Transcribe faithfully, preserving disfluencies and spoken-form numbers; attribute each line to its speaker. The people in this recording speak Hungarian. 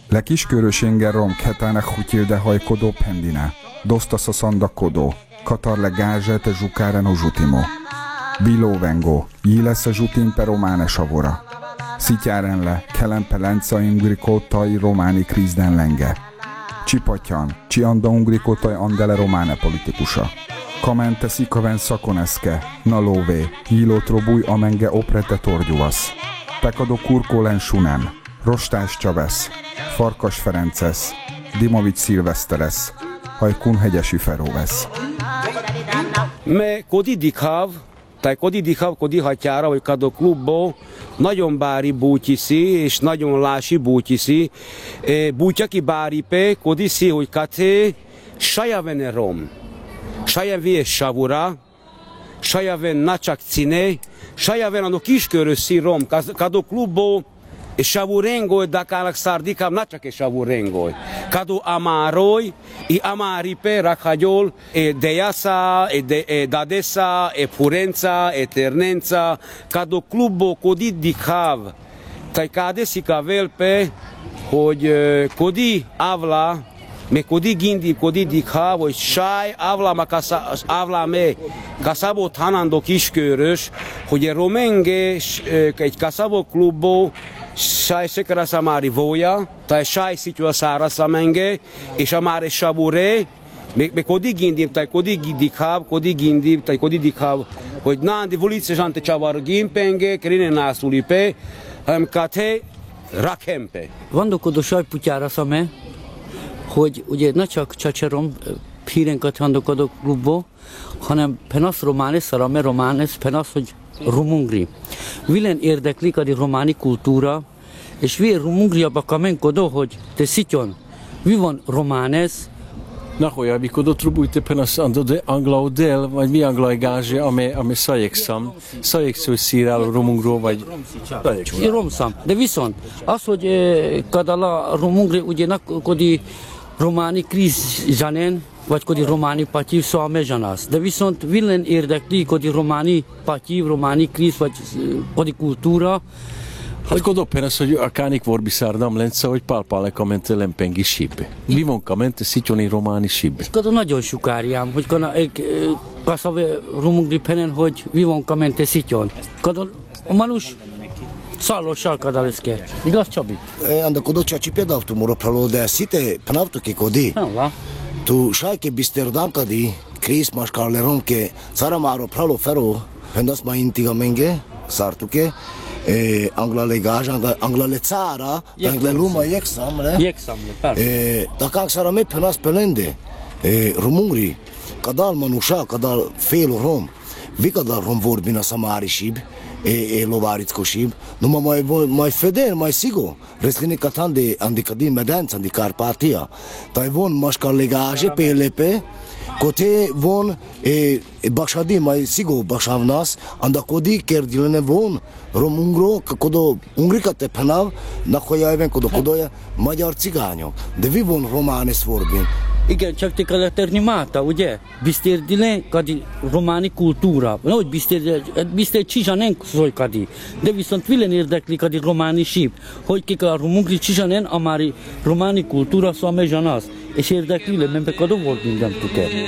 Speaker 1: Le kiskörösénger rom ketának hutilde hajkodó pendine. Dostasa szanda kodó. Katar le gázse te zsukáren o zsutimo. Biló vengo. Jílesz a zsutin per románe savora. Szityáren le. Kelempe lenca ingrikótai románi krízden lenge. Csipatyan. Csianda ungrikótai andele románe politikusa. Kamente szikaven szakoneszke. Nalóvé. Jílót robúj amenge oprete torgyuvasz. Pekado kurkólen sunem. Rostás Csavesz. Farkas Ferencesz. Dimovics Szilveszteresz. Hajkun Hegyesi Feróvesz.
Speaker 2: Me kodi dikhav, tehát kodi dikhav, kodi hatyára, vagy kado klubból nagyon bári bútyiszi, és nagyon lási bútyiszi. Bútyaki báripe, kodi szi, hogy kate, sajavene rom. Sajavie savura, sajaven nachak cine, sajaven ano kisköröszi rom, kado klubból e savurengoi dakának szárdikám, na csak e savurengoi. Kado amaroi, i amaripe rakhagyol, e dejasa, e, de, e dadesa, e purența, e ternența, kado klubo kodi dikhav, tai kade si kavelpe, hogy kodi avla, me kodi gindi, kodi dikhav, hogy sáj avla, ma kasa, avla me kasabo tanando kiskörös, hogy e romenge egy kasabo klubbo, Sai sekara samari voja, tai sai situa sara samenge, és amare savure, me, me kodi gindim, tai kodi dikhav, kodi gindim, tai kodi dikhav, hogy nandi vulice jante csavar gimpenge, kerine násulipe, hanem kate rakempe.
Speaker 3: Vandokodó sajtputyára szame, hogy ugye ne csak csacserom hírenkat vandokodó klubból, hanem penasz románes, szarame románes, penasz, hogy rumungri. Vilen érdeklik a románi kultúra, és vi rumungriaba kamenkodó, hogy te szityon, vi van románes.
Speaker 4: Nahoja, amikor trubujte penas andode anglau del, vagy mi anglai gáze, ame ame szajekszam, szajekszó szíráló rumungról, vagy
Speaker 3: romszam. De viszont az, hogy kadala rumungri, ugye nakodi románi kríz zsanen, vagy kodi románi patív szalme zsanász. De viszont vilen érdekli kodi románi patív, románi kríz, vagy kodi kultúra.
Speaker 4: Hát kodó penas, hogy a kánik vorbiszárdam lenca, hogy pálpálek amente lempengi sibbe. Mi van kamente szityoni románi sibbe?
Speaker 3: Kodó nagyon sukáriám, hogy kana egy kaszave rumungri penen, hogy vi van kamente szityon. Kodó a manus szallossal kadaleszke. Igaz, Csabi?
Speaker 5: Anda kodó csaci pedavtu moro pralo, de szite penavtu ki kodi.
Speaker 3: Hova?
Speaker 5: Tu sajke bisterdam kadi, kríz maskar romke, szaramáro pralo fero, pendas ma intiga menge, szartuke, angla le gázs, angla le cára, angla luma jekszam, le?
Speaker 3: Jekszam, le, persze.
Speaker 5: Takák szara me penas pelende, rumungri, kadal manusa, kadal fél rom, vikadal rom vorbina samári sib, e lováricko sib, no ma majd majd födér, majd szigó, reszlini katandi, andi kadin medenc, andi Kárpátia, taj von maskar le gázse, pélepe, kote von e baksadi mai sigo baksavnas anda kodi kerdilene von romungro kodo ungrikate penav nakhoya even kodo kodoya magyar cigányok de vi von románes vorbin.
Speaker 3: Igen, csak te kalaternimata, ugye? Bisztérdile kadi románi kultúra. No, hogy bisztér, bisztér csizanen szoj kadi. De viszont vilen érdekli kadi románi síp. Hogy kik a rumungri csizanen, amári románi kultúra szó a mezsanasz. És érdekli le, mert kadó volt minden tuke.